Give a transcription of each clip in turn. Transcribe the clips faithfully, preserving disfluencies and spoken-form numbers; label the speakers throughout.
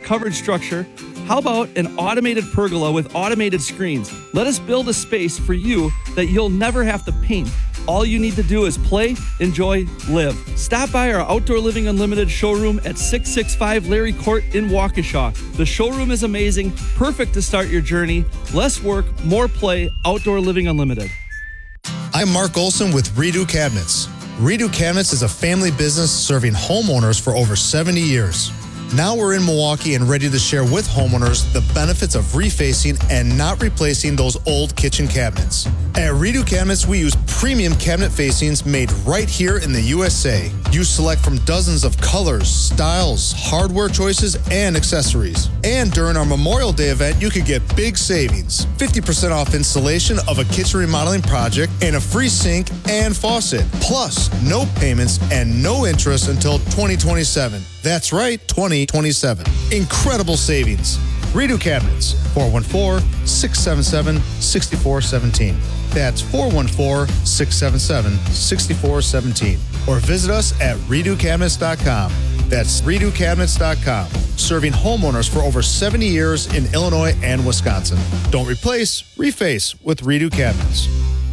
Speaker 1: covered structure? How about an automated pergola with automated screens? Let us build a space for you that you'll never have to paint. All you need to do is play, enjoy, live. Stop by our Outdoor Living Unlimited showroom at six sixty-five Larry Court in Waukesha. The showroom is amazing, perfect to start your journey. Less work, more play, Outdoor Living Unlimited.
Speaker 2: I'm Mark Olson with Redo Cabinets. Redo Cabinets is a family business serving homeowners for over seventy years. Now we're in Milwaukee and ready to share with homeowners the benefits of refacing and not replacing those old kitchen cabinets. At Redo Cabinets, we use premium cabinet facings made right here in the U S A. You select from dozens of colors, styles, hardware choices, and accessories. And during our Memorial Day event, you could get big savings. fifty percent off installation of a kitchen remodeling project and a free sink and faucet. Plus, no payments and no interest until twenty twenty-seven. That's right, twenty twenty-seven. Incredible savings. Redo Cabinets, four one four, six seven seven, six four one seven. That's four one four, six seven seven, six four one seven. Or visit us at redo cabinets dot com. That's redo cabinets dot com. Serving homeowners for over seventy years in Illinois and Wisconsin. Don't replace, reface with Redo Cabinets.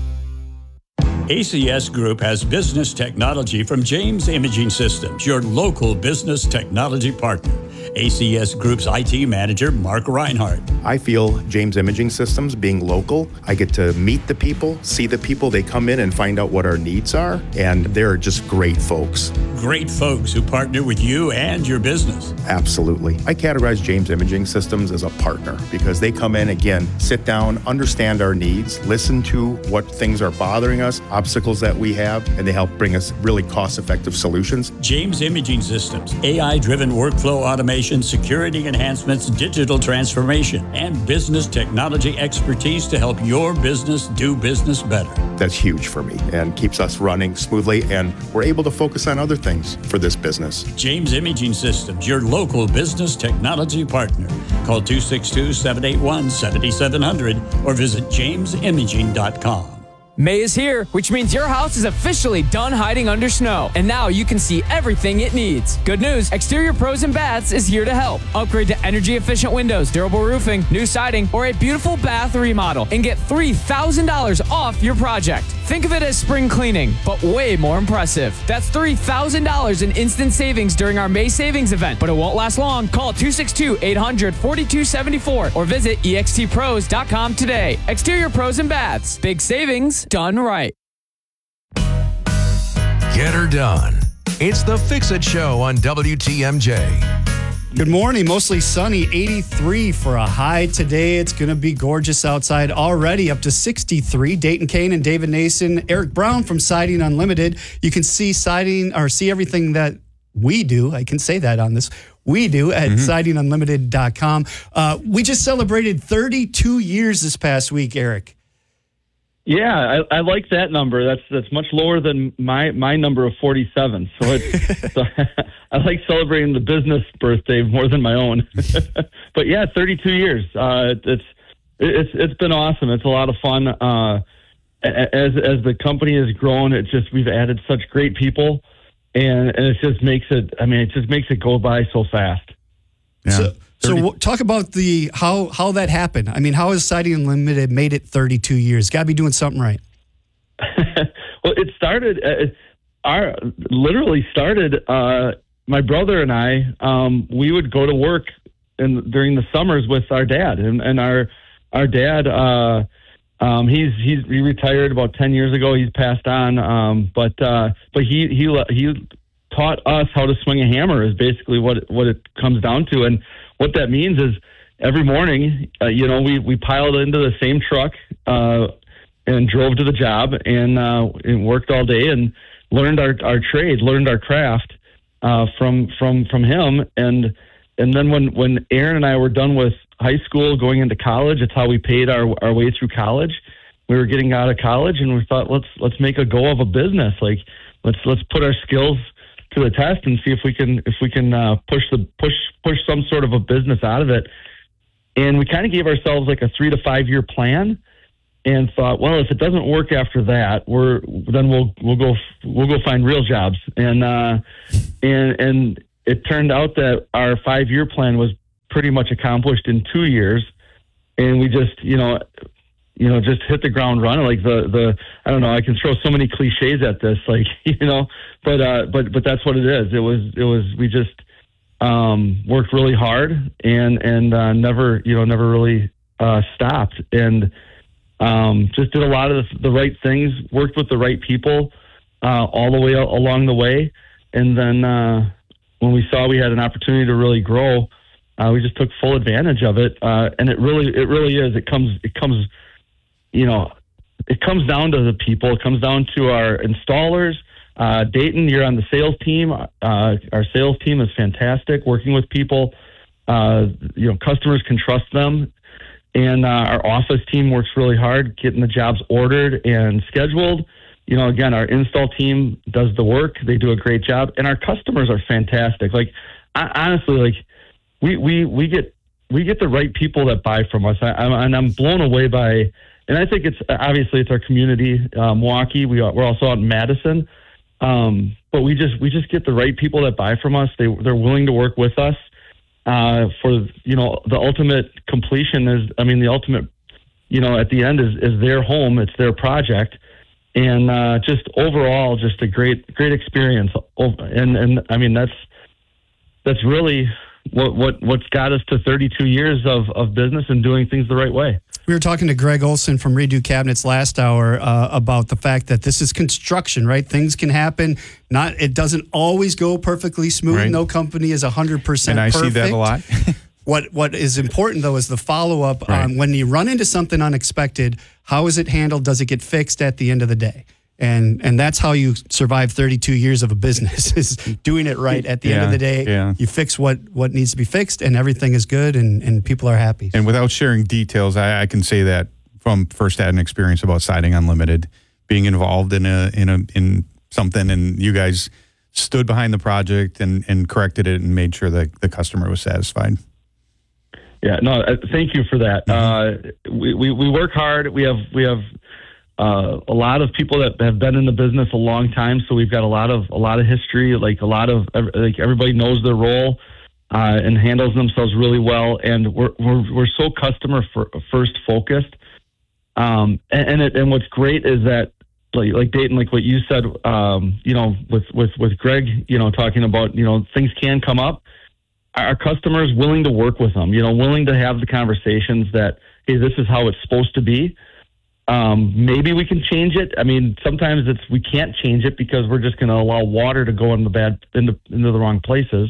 Speaker 3: A C S Group has business technology from James Imaging Systems, your local business technology partner. A C S Group's I T manager, Mark Reinhardt.
Speaker 4: I feel James Imaging Systems, being local, I get to meet the people, see the people. They come in and find out what our needs are, and they're just great folks.
Speaker 3: Great folks who partner with you and your business.
Speaker 4: Absolutely. I categorize James Imaging Systems as a partner because they come in, again, sit down, understand our needs, listen to what things are bothering us, obstacles that we have, and they help bring us really cost-effective solutions.
Speaker 3: James Imaging Systems, A I-driven workflow automation, security enhancements, digital transformation, and business technology expertise to help your business do business better.
Speaker 4: That's huge for me and keeps us running smoothly, and we're able to focus on other things for this business.
Speaker 3: James Imaging Systems, your local business technology partner. Call two six two, seven eight one, seven seven zero zero or visit james imaging dot com.
Speaker 5: May is here, which means your house is officially done hiding under snow, and now you can see everything it needs. Good news, Exterior Pros and Baths is here to help. Upgrade to energy-efficient windows, durable roofing, new siding, or a beautiful bath remodel, and get three thousand dollars off your project. Think of it as spring cleaning, but way more impressive. That's three thousand dollars in instant savings during our May savings event, but it won't last long. Call two six two, eight hundred, forty-two seventy-four or visit e x t pros dot com today. Exterior Pros and Baths. Big savings done right.
Speaker 6: Get her done. It's the Fix-It Show on W T M J.
Speaker 7: Good morning. Mostly sunny, eighty-three for a high today. It's going to be gorgeous outside already, up to sixty-three. Dayton Kane and David Nason, Eric Brown from Siding Unlimited. You can see siding or see everything that we do. I can say that on this. We do at mm-hmm. siding unlimited dot com. Uh, we just celebrated thirty-two years this past week, Eric.
Speaker 8: Yeah, I, I like that number. That's that's much lower than my, my number of forty-seven. So, it's, so I like celebrating the business birthday more than my own. But yeah, thirty-two years. Uh, it's it's it's been awesome. It's a lot of fun. Uh, as as the company has grown, it just we've added such great people, and and it just makes it. I mean, it just makes it go by so fast.
Speaker 7: Yeah. So, So talk about the how how that happened. I mean, how has Siding Unlimited made it thirty-two years? Got to be doing something right.
Speaker 8: Well, it started, uh, our literally started. Uh, my brother and I, um, we would go to work in during the summers with our dad, and, and our our dad. Uh, um, he's he's he retired about ten years ago. He's passed on, um, but uh, but he he he taught us how to swing a hammer. Is basically what what it comes down to, and what that means is every morning, uh, you know, we, we piled into the same truck uh, and drove to the job and, uh, and worked all day and learned our, our trade, learned our craft uh, from from from him. And and then when, when Aaron and I were done with high school, going into college, it's how we paid our, our way through college. We were getting out of college, and we thought, let's let's make a go of a business. Like let's let's put our skills to the test and see if we can if we can uh, push the push push some sort of a business out of it. And we kind of gave ourselves like a three to five year plan, and thought, well, if it doesn't work after that, we're then we'll we'll go we'll go find real jobs. And uh, and and it turned out that our five year plan was pretty much accomplished in two years. And we just, you know, you know, just hit the ground running. Like the, the, I don't know, I can throw so many cliches at this, like, you know, but, uh, but, but that's what it is. It was, it was, we just, um, worked really hard and, and, uh, never, you know, never really, uh, stopped and, um, just did a lot of the, the right things, worked with the right people, uh, all the way along the way. And then, uh, when we saw we had an opportunity to really grow, uh, we just took full advantage of it. Uh, and it really, it really is, it comes, it comes, you know, it comes down to the people. It comes down to our installers. Uh, Dayton, you're on the sales team. Uh, our sales team is fantastic, working with people. Uh, you know, customers can trust them. And uh, our office team works really hard, getting the jobs ordered and scheduled. You know, again, our install team does the work. They do a great job. And our customers are fantastic. Like, I, honestly, like, we, we, we get we get the right people that buy from us. I, I'm, and I'm blown away by... And I think it's obviously it's our community, uh, Milwaukee. We are, we're also out in Madison, um, but we just we just get the right people that buy from us. They they're willing to work with us uh, for you know the ultimate completion is I mean the ultimate you know at the end is is their home. It's their project, and uh, just overall just a great great experience. And and I mean that's that's really what what what's got us to thirty-two years of of business and doing things the right way.
Speaker 7: We were talking to Greg Olson from Redo Cabinets last hour uh, about the fact that this is construction, right? Things can happen. Not it doesn't always go perfectly smooth.
Speaker 9: Right.
Speaker 7: No company is one hundred percent
Speaker 9: perfect. And I
Speaker 7: perfect.
Speaker 9: see that a lot.
Speaker 7: What What is important, though, is the follow-up
Speaker 9: right.
Speaker 7: on when you run into something unexpected, how is it handled? Does it get fixed at the end of the day? And and that's how you survive thirty-two years of a business, is doing it right at the
Speaker 9: yeah,
Speaker 7: end of the day.
Speaker 9: Yeah.
Speaker 7: You fix what, what needs to be fixed, and everything is good, and, and people are happy.
Speaker 9: And without sharing details, I, I can say that from first-hand experience about Siding Unlimited, being involved in a in a in something, and you guys stood behind the project and, and corrected it and made sure that the customer was satisfied.
Speaker 8: Yeah, no, uh, thank you for that. Mm-hmm. Uh, we, we we work hard. We have we have. Uh, a lot of people that have been in the business a long time, so we've got a lot of a lot of history. Like a lot of like everybody knows their role uh, and handles themselves really well. And we're we're we're so customer for, first focused. Um, and and, it, and what's great is that like like Dayton, like what you said, um, you know, with with with Greg, you know, talking about you know things can come up. Our customers willing to work with them, you know, willing to have the conversations that hey, this is how it's supposed to be. Um, maybe we can change it. I mean, sometimes it's we can't change it because we're just going to allow water to go in the bad into into the wrong places.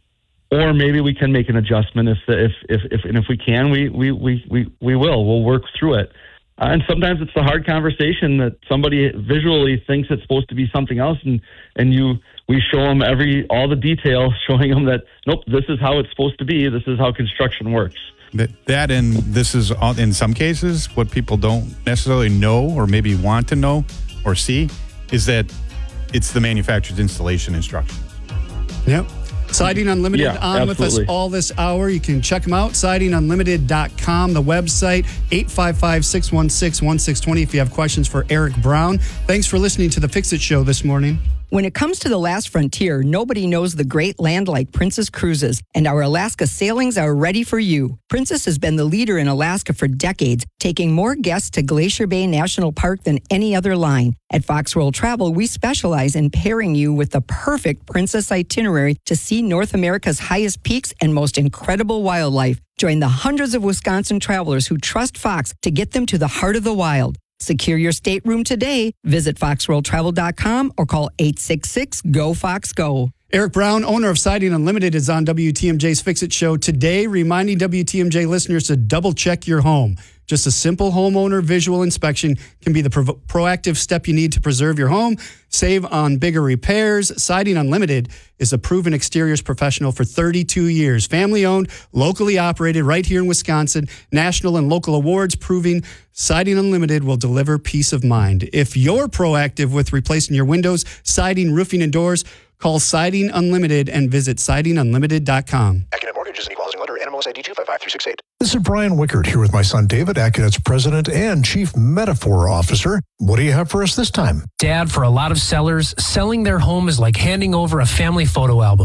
Speaker 8: Or maybe we can make an adjustment if the, if if if and if we can, we we we we, we will. We'll work through it. Uh, and sometimes it's the hard conversation that somebody visually thinks it's supposed to be something else, and and you we show them every all the details, showing them that nope, this is how it's supposed to be. This is how construction works.
Speaker 9: That, that and this is, all, in some cases, what people don't necessarily know or maybe want to know or see is that it's the manufacturer's installation instructions.
Speaker 7: Yep. Siding Unlimited
Speaker 8: yeah,
Speaker 7: on
Speaker 8: absolutely.
Speaker 7: with us all this hour. You can check them out, siding unlimited dot com, the website, eight five five, six one six, one six two zero if you have questions for Eric Brown. Thanks for listening to the Fix-It Show this morning.
Speaker 10: When it comes to the last frontier, nobody knows the great land like Princess Cruises, and our Alaska sailings are ready for you. Princess has been the leader in Alaska for decades, taking more guests to Glacier Bay National Park than any other line. At Fox World Travel, we specialize in pairing you with the perfect Princess itinerary to see North America's highest peaks and most incredible wildlife. Join the hundreds of Wisconsin travelers who trust Fox to get them to the heart of the wild. Secure your stateroom today. Visit fox world travel dot com or call eight six six, G O, Fox, Go.
Speaker 7: Eric Brown, owner of Siding Unlimited, is on W T M J's Fix-It Show today, reminding W T M J listeners to double-check your home. Just a simple homeowner visual inspection can be the pro- proactive step you need to preserve your home, save on bigger repairs. Siding Unlimited is a proven exteriors professional for thirty-two years. Family-owned, locally operated right here in Wisconsin. National and local awards proving Siding Unlimited will deliver peace of mind. If you're proactive with replacing your windows, siding, roofing, and doors, call Siding Unlimited and visit siding unlimited dot com.
Speaker 11: Accunet Mortgage is an equal housing lender. N M L S I D two five five three six eight.
Speaker 12: This is Brian Wickert here with my son David, Accunet's president and chief metaphor officer. What do you have for us this time?
Speaker 13: Dad, for a lot of sellers, selling their home is like handing over a family photo album.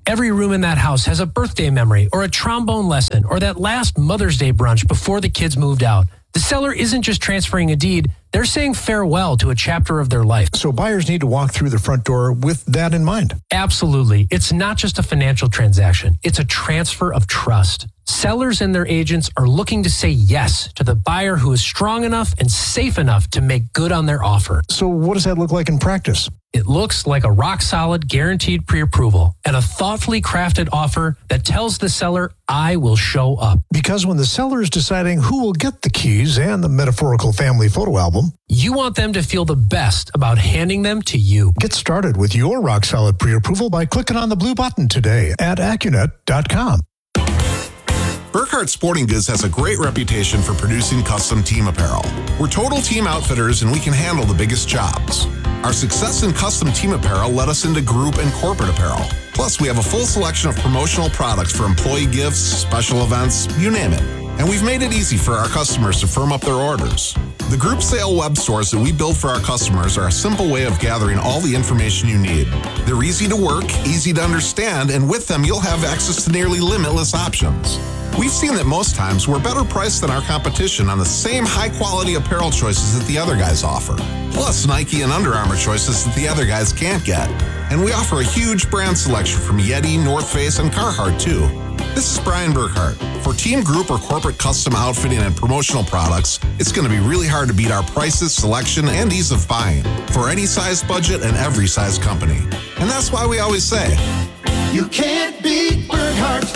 Speaker 13: Every room in that house has a birthday memory or a trombone lesson or that last Mother's Day brunch before the kids moved out. The seller isn't just transferring a deed, they're saying farewell to a chapter of their life.
Speaker 12: So buyers need to walk through the front door with that in mind.
Speaker 13: Absolutely. It's not just a financial transaction. It's a transfer of trust. Sellers and their agents are looking to say yes to the buyer who is strong enough and safe enough to make good on their offer.
Speaker 12: So what does that look like in practice?
Speaker 13: It looks like a rock-solid guaranteed pre-approval and a thoughtfully crafted offer that tells the seller, I will show up.
Speaker 12: Because when the seller is deciding who will get the keys and the metaphorical family photo album,
Speaker 13: you want them to feel the best about handing them to you.
Speaker 12: Get started with your rock-solid pre-approval by clicking on the blue button today at Accunet dot com.
Speaker 14: Burkhardt Sporting Goods has a great reputation for producing custom team apparel. We're total team outfitters and we can handle the biggest jobs. Our success in custom team apparel led us into group and corporate apparel. Plus, we have a full selection of promotional products for employee gifts, special events, you name it. And we've made it easy for our customers to firm up their orders. The group sale web stores that we build for our customers are a simple way of gathering all the information you need. They're easy to work, easy to understand, and with them you'll have access to nearly limitless options. We've seen that most times we're better priced than our competition on the same high-quality apparel choices that the other guys offer. Plus Nike and Under Armour choices that the other guys can't get. And we offer a huge brand selection from Yeti, North Face, and Carhartt too. This is Brian Burkhardt. For team, group, or corporate custom outfitting and promotional products, it's going to be really hard to beat our prices, selection, and ease of buying for any size budget and every size company. And that's why we always say,
Speaker 15: you can't beat Burkhardt.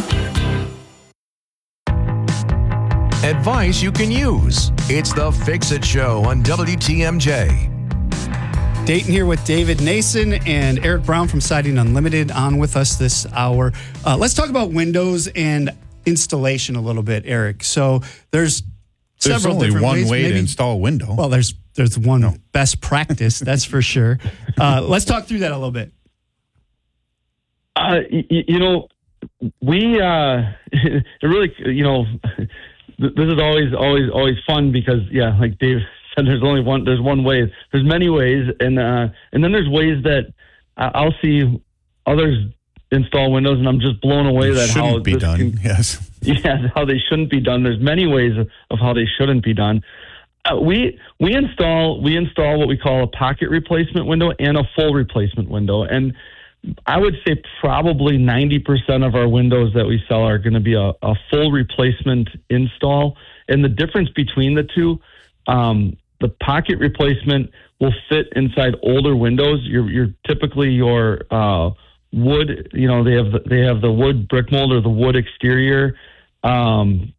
Speaker 6: Advice you can use. It's the Fix-It Show on W T M J.
Speaker 7: Dayton here with David Nason and Eric Brown from Siding Unlimited on with us this hour. Uh, let's talk about windows and installation a little bit, Eric. So there's,
Speaker 9: there's
Speaker 7: several
Speaker 9: only
Speaker 7: different
Speaker 9: one
Speaker 7: ways.
Speaker 9: way
Speaker 7: Maybe,
Speaker 9: to install a window.
Speaker 7: Well, there's there's one no. best practice, that's for sure. Uh, let's talk through that a little bit.
Speaker 8: Uh, y- you know, we uh, it really, you know. This is always, always, always fun because, yeah, like Dave said, there's only one. There's one way. There's many ways, and uh, and then there's ways that I'll see others install windows, and I'm just blown away
Speaker 9: it
Speaker 8: that
Speaker 9: shouldn't
Speaker 8: how
Speaker 9: be
Speaker 8: this
Speaker 9: done.
Speaker 8: Can,
Speaker 9: yes,
Speaker 8: yeah, how they shouldn't be done. There's many ways of, of how they shouldn't be done. Uh, we we install we install what we call a pocket replacement window and a full replacement window, and I would say probably ninety percent of our windows that we sell are going to be a, a full replacement install. And the difference between the two, um, the pocket replacement will fit inside older windows. You're, you're typically your uh, wood, you know, they have the, they have the wood brick mold or the wood exterior, um,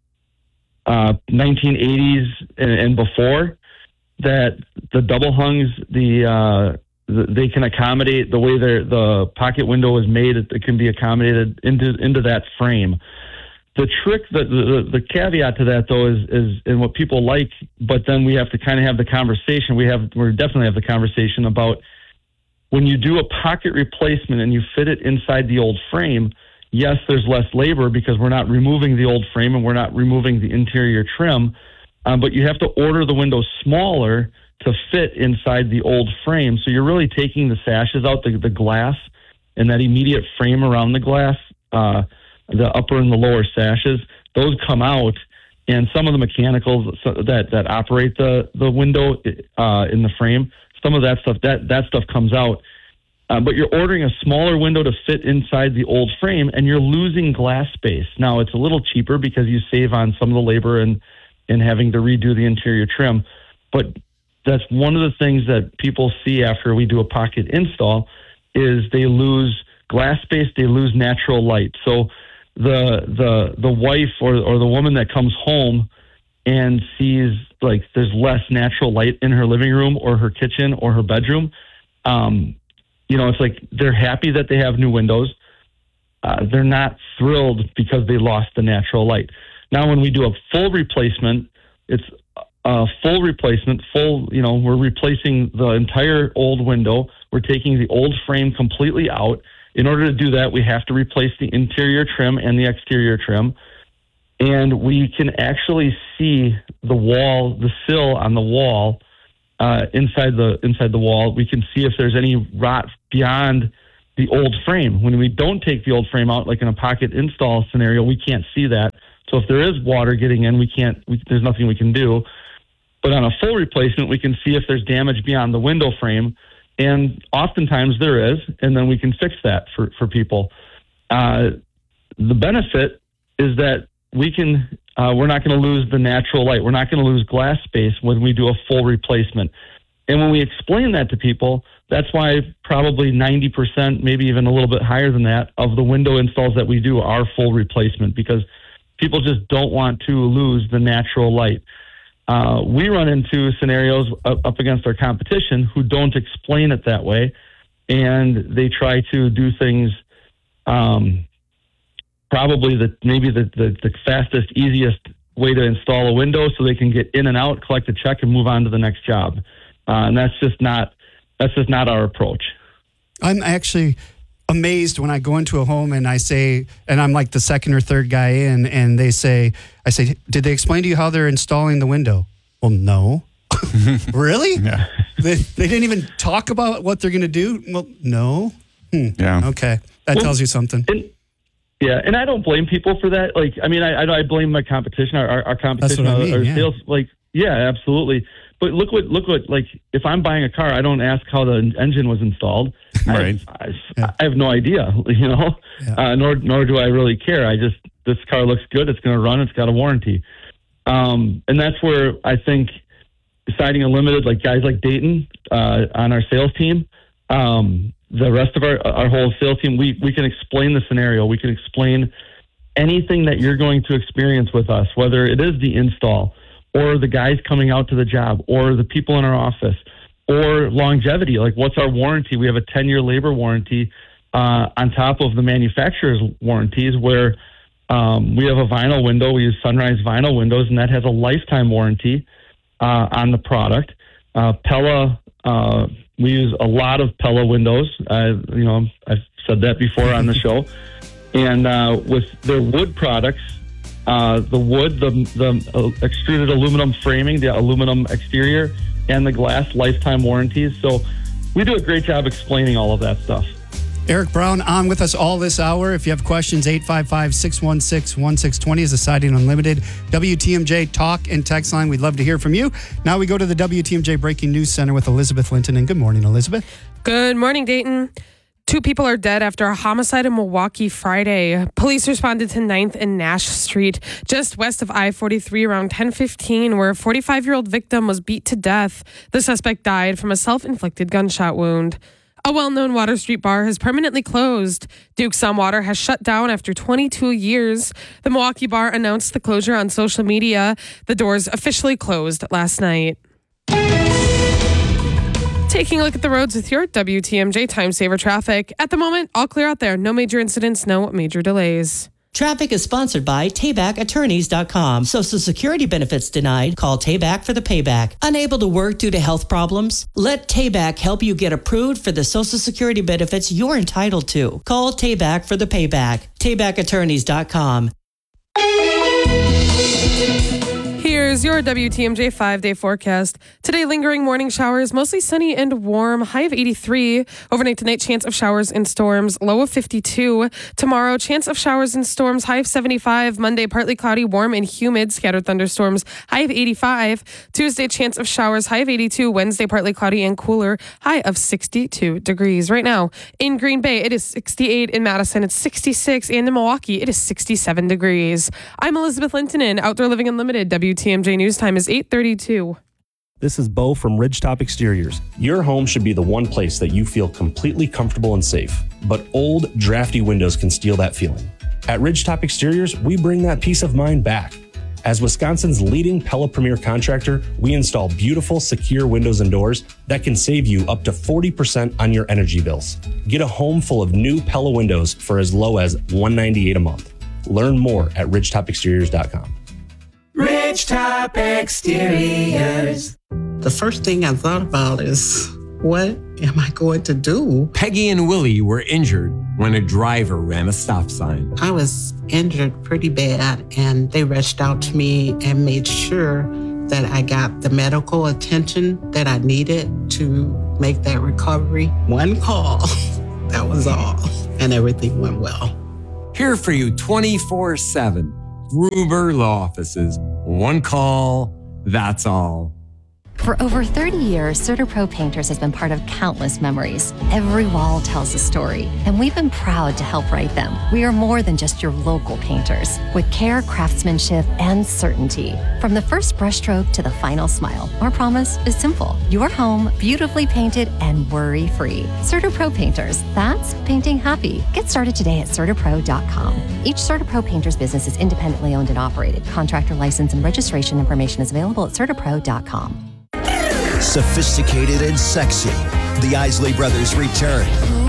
Speaker 8: uh, nineteen eighties and, and before that. The double hungs, the uh, they can accommodate the way the pocket window is made. It can be accommodated into into that frame. The trick, the, the the caveat to that though is is and what people like, but then we have to kind of have the conversation. We have we definitely have the conversation about when you do a pocket replacement and you fit it inside the old frame. Yes, there's less labor because we're not removing the old frame and we're not removing the interior trim, um, but you have to order the window smaller to fit inside the old frame. So you're really taking the sashes out, the, the glass, and that immediate frame around the glass, uh, the upper and the lower sashes, those come out, and some of the mechanicals that, that operate the, the window uh, in the frame, some of that stuff, that, that stuff comes out. Uh, but you're ordering a smaller window to fit inside the old frame, and you're losing glass space. Now, it's a little cheaper because you save on some of the labor and, and having to redo the interior trim, but that's one of the things that people see after we do a pocket install is they lose glass space, they lose natural light. So the the the wife or or the woman that comes home and sees like there's less natural light in her living room or her kitchen or her bedroom, um, you know, it's like they're happy that they have new windows. Uh, they're not thrilled because they lost the natural light. Now, when we do a full replacement, it's Uh, full replacement, full, you know, we're replacing the entire old window. We're taking the old frame completely out. In order to do that, we have to replace the interior trim and the exterior trim. And we can actually see the wall, the sill on the wall, uh, inside the inside the wall. We can see if there's any rot beyond the old frame. When we don't take the old frame out, like in a pocket install scenario, we can't see that. So if there is water getting in, we can't. We, there's nothing we can do. But on a full replacement, we can see if there's damage beyond the window frame, and oftentimes there is, and then we can fix that for for people. Uh, the benefit is that we can. Uh, we're not going to lose the natural light. We're not going to lose glass space when we do a full replacement. And when we explain that to people, that's why probably ninety percent, maybe even a little bit higher than that, of the window installs that we do are full replacement, because people just don't want to lose the natural light. Uh, we run into scenarios up, up against our competition who don't explain it that way, and they try to do things um, probably the maybe the, the, the fastest, easiest way to install a window so they can get in and out, collect a check, and move on to the next job. Uh, and that's just not that's just not our approach.
Speaker 7: I'm actually amazed when I go into a home and I say, and I'm like the second or third guy in, and they say, I say, did they explain to you how they're installing the window? Well, no. Really?
Speaker 9: Yeah.
Speaker 7: They, they didn't even talk about what they're going to do? Well, no. Hmm.
Speaker 9: Yeah.
Speaker 7: Okay. That
Speaker 8: well,
Speaker 7: tells you something.
Speaker 8: And, yeah, and I don't blame people for that. Like, I mean, I I, I blame my competition, our, our, our competition,
Speaker 7: That's what I mean,
Speaker 8: our, our
Speaker 7: yeah.
Speaker 8: sales. Like, yeah, absolutely. But look what, look what, like, if I'm buying a car, I don't ask how the engine was installed.
Speaker 9: Right.
Speaker 8: I, I, yeah. I have no idea, you know, yeah. uh, nor, nor do I really care. I just, this car looks good. It's going to run. It's got a warranty. Um, and that's where I think Siding Unlimited, like guys like Dayton uh, on our sales team, um, the rest of our, our whole sales team, we, we can explain the scenario. We can explain anything that you're going to experience with us, whether it is the install, or the guys coming out to the job, or the people in our office, or longevity. Like, what's our warranty? We have a ten-year labor warranty uh, on top of the manufacturer's warranties, where um, we have a vinyl window. We use Sunrise vinyl windows, and that has a lifetime warranty uh, on the product. Uh, Pella, uh, we use a lot of Pella windows. Uh, you know, I've said that before on the show. And uh, with their wood products, Uh, the wood, the, the uh, extruded aluminum framing, the aluminum exterior, and the glass lifetime warranties. So we do a great job explaining all of that stuff.
Speaker 7: Eric Brown on with us all this hour. If you have questions, eight five five, six one six, one six two zero is the Siding Unlimited W T M J talk and text line. We'd love to hear from you. Now we go to the W T M J Breaking News Center with Elizabeth Linton. And good morning, Elizabeth.
Speaker 16: Good morning, Dayton. Two people are dead after a homicide in Milwaukee Friday. Police responded to ninth and Nash Street, just west of I forty-three, around ten fifteen, where a forty-five-year-old victim was beat to death. The suspect died from a self-inflicted gunshot wound. A well-known Water Street bar has permanently closed. Duke Sunwater has shut down after twenty-two years. The Milwaukee bar announced the closure on social media. The doors officially closed last night. Taking a look at the roads with your W T M J Time Saver traffic. At the moment, all clear out there. No major incidents, no major delays.
Speaker 17: Traffic is sponsored by Tayback Attorneys dot com. Social Security benefits denied? Call Tayback for the payback. Unable to work due to health problems? Let Tayback help you get approved for the Social Security benefits you're entitled to. Call Tayback for the payback. Tayback Attorneys dot com.
Speaker 16: Here's your W T M J five-day forecast. Today, lingering morning showers, mostly sunny and warm, high of eighty-three. Overnight tonight, chance of showers and storms, low of fifty-two. Tomorrow, chance of showers and storms, high of seventy-five. Monday, partly cloudy, warm and humid, scattered thunderstorms, high of eighty-five. Tuesday, chance of showers, high of eighty-two. Wednesday, partly cloudy and cooler, high of sixty-two degrees. Right now, in Green Bay, it is sixty-eight. In Madison, it's sixty-six. And in Milwaukee, it is sixty-seven degrees. I'm Elizabeth Linton in Outdoor Living Unlimited. W T M J News Time is eight thirty-two.
Speaker 18: This is Bo from Ridgetop Exteriors. Your home should be the one place that you feel completely comfortable and safe, but old, drafty windows can steal that feeling. At Ridgetop Exteriors, we bring that peace of mind back. As Wisconsin's leading Pella Premier contractor, we install beautiful, secure windows and doors that can save you up to forty percent on your energy bills. Get a home full of new Pella windows for as low as one hundred ninety-eight dollars a month. Learn more at ridgetop exteriors dot com.
Speaker 15: Ridgetop Exteriors.
Speaker 19: The first thing I thought about is, what am I going to do?
Speaker 20: Peggy and Willie were injured when a driver ran a stop sign.
Speaker 19: I was injured pretty bad, and they rushed out to me and made sure that I got the medical attention that I needed to make that recovery. One call That was all. And everything went well.
Speaker 20: Here for you twenty-four seven. Gruber Law Offices. One call, that's all.
Speaker 21: For over thirty years, CertaPro Painters has been part of countless memories. Every wall tells a story, and we've been proud to help write them. We are more than just your local painters, with care, craftsmanship, and certainty. From the first brushstroke to the final smile, our promise is simple. Your home, beautifully painted and worry-free. CertaPro Painters, that's painting happy. Get started today at Certapro dot com. Each CertaPro Painters business is independently owned and operated. Contractor license and registration information is available at Certapro dot com.
Speaker 22: Sophisticated and sexy, the Isley Brothers return.